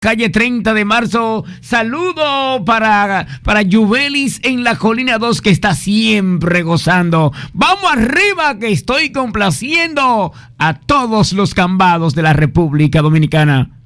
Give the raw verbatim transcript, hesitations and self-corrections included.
calle treinta de marzo. Saludo para, para Yubelis en la Colina dos, que está siempre gozando. Vamos arriba, que estoy complaciendo a todos los cambados de la República Dominicana.